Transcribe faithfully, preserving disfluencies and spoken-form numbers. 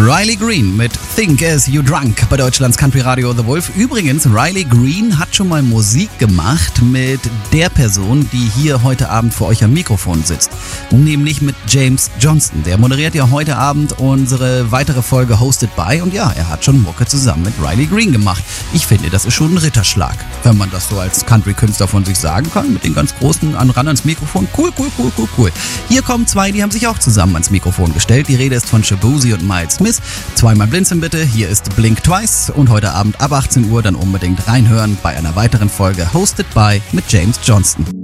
Riley Green mit Think As You Drunk bei Deutschlands Country Radio The Wolf. Übrigens, Riley Green hat schon mal Musik gemacht mit der Person, die hier heute Abend für euch am Mikrofon sitzt. Nämlich mit James Johnston. Der moderiert ja heute Abend unsere weitere Folge Hosted by. Und ja, er hat schon Mucke zusammen mit Riley Green gemacht. Ich finde, das ist schon ein Ritterschlag, wenn man das so als Country-Künstler von sich sagen kann. Mit den ganz großen an ran ans Mikrofon. Cool, cool, cool, cool, cool. Hier kommen zwei, die haben sich auch zusammen ans Mikrofon gestellt. Die Rede ist von Shaboozey und Miles Smith. Zweimal blinzeln bitte, hier ist Blink Twice und heute Abend ab achtzehn Uhr dann unbedingt reinhören bei einer weiteren Folge Hosted by mit James Johnston.